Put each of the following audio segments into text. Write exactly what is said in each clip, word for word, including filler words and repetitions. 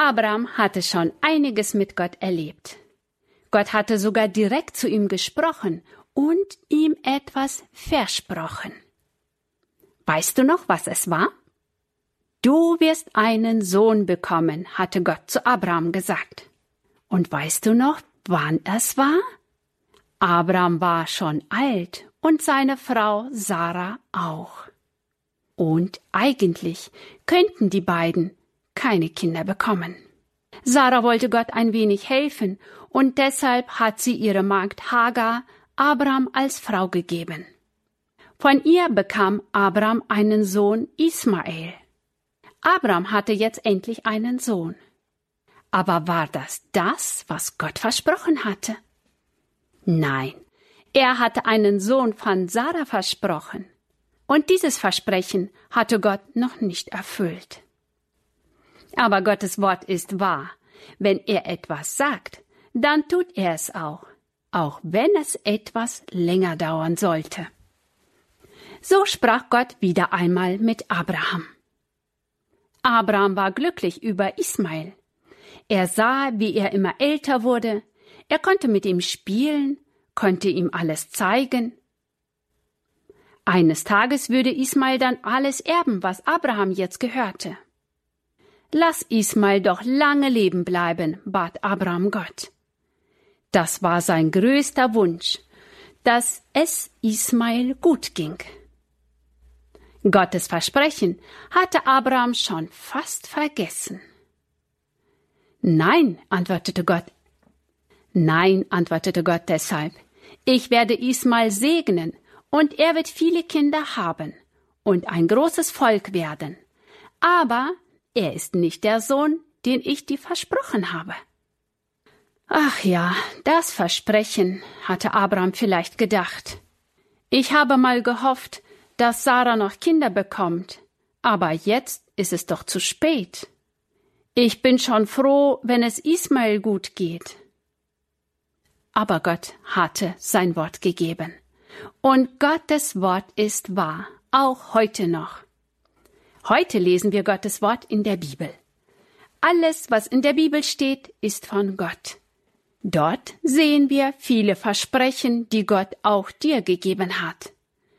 Abraham hatte schon einiges mit Gott erlebt. Gott hatte sogar direkt zu ihm gesprochen und ihm etwas versprochen. Weißt du noch, was es war? Du wirst einen Sohn bekommen, hatte Gott zu Abraham gesagt. Und weißt du noch, wann es war? Abraham war schon alt und seine Frau Sarah auch. Und eigentlich könnten die beiden keine Kinder bekommen. Sarah wollte Gott ein wenig helfen und deshalb hat sie ihre Magd Hagar Abraham als Frau gegeben. Von ihr bekam Abraham einen Sohn Ismael. Abraham hatte jetzt endlich einen Sohn. Aber war das das, was Gott versprochen hatte? Nein, er hatte einen Sohn von Sarah versprochen. Und dieses Versprechen hatte Gott noch nicht erfüllt. Aber Gottes Wort ist wahr. Wenn er etwas sagt, dann tut er es auch, auch wenn es etwas länger dauern sollte. So sprach Gott wieder einmal mit Abraham. Abraham war glücklich über Ismael. Er sah, wie er immer älter wurde. Er konnte mit ihm spielen, konnte ihm alles zeigen. Eines Tages würde Ismael dann alles erben, was Abraham jetzt gehörte. Lass Ismael doch lange leben bleiben, bat Abraham Gott. Das war sein größter Wunsch, dass es Ismael gut ging. Gottes Versprechen hatte Abraham schon fast vergessen. Nein, antwortete Gott. Nein, antwortete Gott deshalb. Ich werde Ismael segnen, und er wird viele Kinder haben und ein großes Volk werden. Aber er ist nicht der Sohn, den ich dir versprochen habe. Ach ja, das Versprechen, hatte Abraham vielleicht gedacht. Ich habe mal gehofft, dass Sarah noch Kinder bekommt, aber jetzt ist es doch zu spät. Ich bin schon froh, wenn es Ismael gut geht. Aber Gott hatte sein Wort gegeben. Und Gottes Wort ist wahr, auch heute noch. Heute lesen wir Gottes Wort in der Bibel. Alles, was in der Bibel steht, ist von Gott. Dort sehen wir viele Versprechen, die Gott auch dir gegeben hat.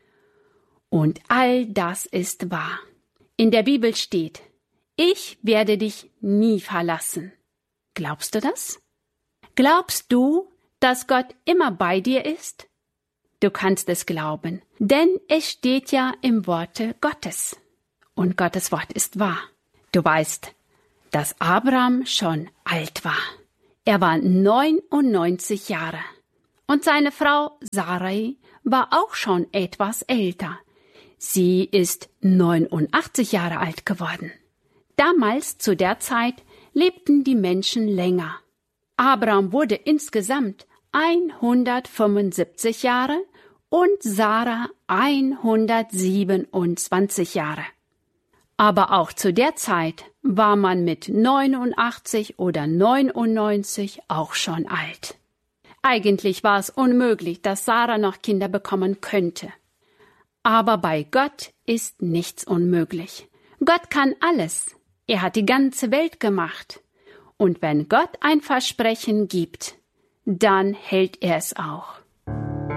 Und all das ist wahr. In der Bibel steht, ich werde dich nie verlassen. Glaubst du das? Glaubst du, dass Gott immer bei dir ist? Du kannst es glauben, denn es steht ja im Worte Gottes. Und Gottes Wort ist wahr. Du weißt, dass Abraham schon alt war. Er war neunundneunzig Jahre. Und seine Frau Sarai war auch schon etwas älter. Sie ist neunundachtzig Jahre alt geworden. Damals, zu der Zeit, lebten die Menschen länger. Abraham wurde insgesamt hundertfünfundsiebzig Jahre und Sarah hundertsiebenundzwanzig Jahre. Aber auch zu der Zeit war man mit neunundachtzig oder neunundneunzig auch schon alt. Eigentlich war es unmöglich, dass Sarah noch Kinder bekommen könnte. Aber bei Gott ist nichts unmöglich. Gott kann alles. Er hat die ganze Welt gemacht. Und wenn Gott ein Versprechen gibt, dann hält er es auch.